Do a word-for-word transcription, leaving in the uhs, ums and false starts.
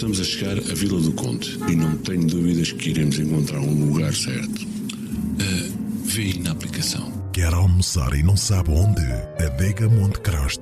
Estamos a chegar à Vila do Conde e não tenho dúvidas que iremos encontrar um lugar certo. Uh, vê aí na aplicação. Quer almoçar e não sabe onde? Adega Monte Crasto.